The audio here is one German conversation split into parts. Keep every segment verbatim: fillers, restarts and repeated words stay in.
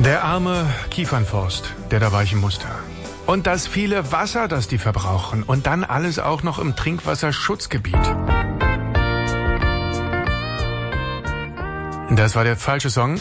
Der arme Kiefernforst, der da weichen musste. Und das viele Wasser, das die verbrauchen. Und dann alles auch noch im Trinkwasserschutzgebiet. Das war der falsche Song.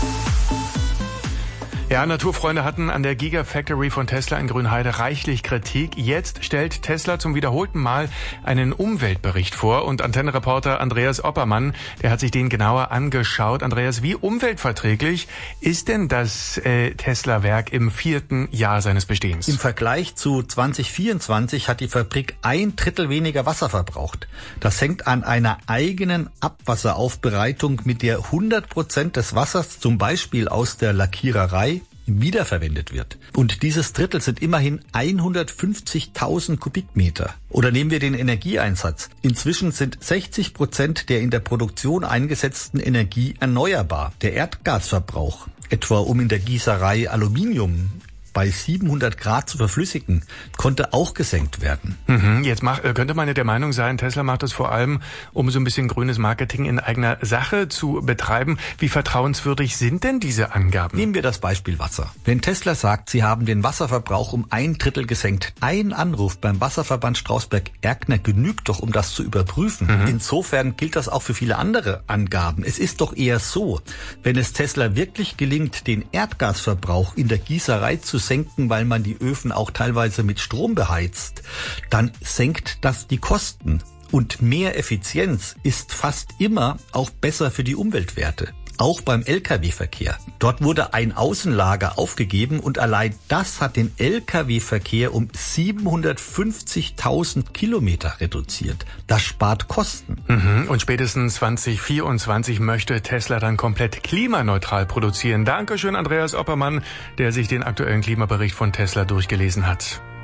Ja, Naturfreunde hatten an der Gigafactory von Tesla in Grünheide reichlich Kritik. Jetzt stellt Tesla zum wiederholten Mal einen Umweltbericht vor und Antennenreporter Andreas Oppermann, der hat sich den genauer angeschaut. Andreas, wie umweltverträglich ist denn das äh, Tesla-Werk im vierten Jahr seines Bestehens? Im Vergleich zu zwanzig vierundzwanzig hat die Fabrik ein Drittel weniger Wasser verbraucht. Das hängt an einer eigenen Abwasseraufbereitung, mit der hundert Prozent des Wassers, zum Beispiel aus der Lackiererei, wiederverwendet wird. Und dieses Drittel sind immerhin hundertfünfzigtausend Kubikmeter. Oder nehmen wir den Energieeinsatz. Inzwischen sind sechzig Prozent der in der Produktion eingesetzten Energie erneuerbar. Der Erdgasverbrauch, etwa um in der Gießerei Aluminium bei siebenhundert Grad zu verflüssigen, konnte auch gesenkt werden. Mhm, jetzt mach, könnte man ja der Meinung sein, Tesla macht das vor allem, um so ein bisschen grünes Marketing in eigener Sache zu betreiben. Wie vertrauenswürdig sind denn diese Angaben? Nehmen wir das Beispiel Wasser. Wenn Tesla sagt, sie haben den Wasserverbrauch um ein Drittel gesenkt, ein Anruf beim Wasserverband Strausberg-Erkner genügt doch, um das zu überprüfen. Mhm. Insofern gilt das auch für viele andere Angaben. Es ist doch eher so, wenn es Tesla wirklich gelingt, den Erdgasverbrauch in der Gießerei zu senken, weil man die Öfen auch teilweise mit Strom beheizt, dann senkt das die Kosten. Und mehr Effizienz ist fast immer auch besser für die Umweltwerte. Auch beim L K W-Verkehr. Dort wurde ein Außenlager aufgegeben und allein das hat den L K W-Verkehr um siebenhundertfünfzigtausend Kilometer reduziert. Das spart Kosten. Mhm. Und spätestens zwanzig vierundzwanzig möchte Tesla dann komplett klimaneutral produzieren. Dankeschön, Andreas Oppermann, der sich den aktuellen Klimabericht von Tesla durchgelesen hat.